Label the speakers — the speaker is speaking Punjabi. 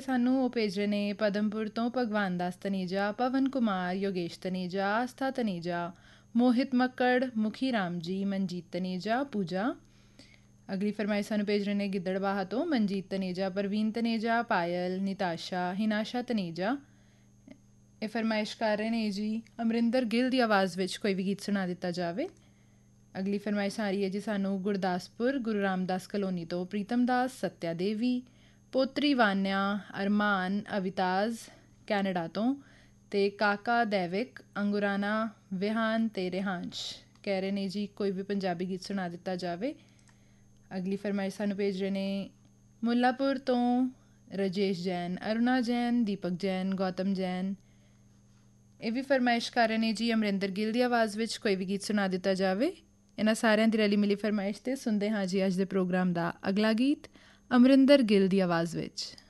Speaker 1: ਸਾਨੂੰ ਉਹ ਭੇਜ ਰਹੇ ਨੇ ਪਦਮਪੁਰ ਤੋਂ ਭਗਵਾਨ ਦਾਸ ਤਨੀਜਾ, ਪਵਨ ਕੁਮਾਰ, ਯੋਗੇਸ਼ ਤਨੀਜਾ, ਆਸਥਾ ਤਨੀਜਾ, ਮੋਹਿਤ ਮੱਕੜ, ਮੁਖੀ ਰਾਮ ਜੀ, ਮਨਜੀਤ ਤਨੀਜਾ, ਪੂਜਾ। ਅਗਲੀ ਫਰਮਾਇਸ਼ ਸਾਨੂੰ ਭੇਜ ਰਹੇ ਨੇ ਗਿੱਦੜਬਾਹਾ ਤੋਂ ਮਨਜੀਤ ਤਨੀਜਾ, ਪ੍ਰਵੀਨ ਤਨੀਜਾ, ਪਾਇਲ, ਨਿਤਾਸ਼ਾ, ਹਿਨਾਸ਼ਾ ਤਨੀਜਾ। ਇਹ ਫਰਮਾਇਸ਼ ਕਰ ਰਹੇ ਨੇ ਜੀ ਅਮਰਿੰਦਰ ਗਿੱਲ ਦੀ ਆਵਾਜ਼ ਵਿੱਚ ਕੋਈ ਵੀ ਗੀਤ ਸੁਣਾ ਦਿੱਤਾ ਜਾਵੇ। ਅਗਲੀ ਫਰਮਾਇਸ਼ ਆ ਰਹੀ ਹੈ ਜੀ ਸਾਨੂੰ ਗੁਰਦਾਸਪੁਰ ਗੁਰੂ ਰਾਮਦਾਸ ਕਲੋਨੀ ਤੋਂ ਪ੍ਰੀਤਮ ਦਾਸ, ਸਤਿਆ ਦੇਵੀ, ਪੋਤਰੀ ਵਾਨਿਆ, ਅਰਮਾਨ, ਅਵਿਤਾਜ ਕੈਨੇਡਾ ਤੋਂ, ਅਤੇ ਕਾਕਾ ਦੈਵਿਕ, ਅੰਗੁਰਾਨਾ, ਵਿਹਾਨ ਅਤੇ ਰਿਹਾਂਸ਼ ਕਹਿ ਰਹੇ ਨੇ ਜੀ ਕੋਈ ਵੀ ਪੰਜਾਬੀ ਗੀਤ ਸੁਣਾ ਦਿੱਤਾ ਜਾਵੇ। ਅਗਲੀ ਫਰਮਾਇਸ਼ ਸਾਨੂੰ ਭੇਜ ਰਹੇ ਨੇ ਮੁੱਲਾਪੁਰ ਤੋਂ ਰਜੇਸ਼ ਜੈਨ, ਅਰੁਣਾ ਜੈਨ, ਦੀਪਕ ਜੈਨ, ਗੌਤਮ ਜੈਨ। ਇਹ ਵੀ ਫਰਮਾਇਸ਼ ਕਰ ਰਹੇ ਨੇ ਜੀ ਅਮਰਿੰਦਰ ਗਿੱਲ ਦੀ ਆਵਾਜ਼ ਵਿੱਚ ਕੋਈ ਵੀ ਗੀਤ ਸੁਣਾ ਦਿੱਤਾ ਜਾਵੇ। ਇਹਨਾਂ ਸਾਰਿਆਂ ਦੀ ਰਲੀ ਮਿਲੀ ਫਰਮਾਇਸ਼ 'ਤੇ ਸੁਣਦੇ ਹਾਂ ਜੀ ਅੱਜ ਦੇ ਪ੍ਰੋਗਰਾਮ ਦਾ ਅਗਲਾ ਗੀਤ ਅਮਰਿੰਦਰ ਗਿੱਲ ਦੀ ਆਵਾਜ਼ ਵਿੱਚ।